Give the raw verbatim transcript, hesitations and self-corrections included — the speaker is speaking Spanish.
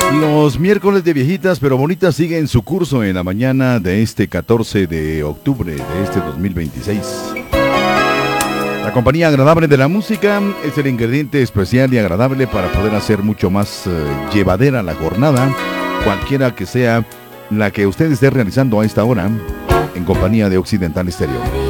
Los miércoles de viejitas pero bonitas siguen su curso en la mañana de este catorce de octubre de este dos mil veintiséis. La compañía agradable de la música es el ingrediente especial y agradable para poder hacer mucho más eh, llevadera la jornada, cualquiera que sea la que usted esté realizando a esta hora, en compañía de Occidental Stereo.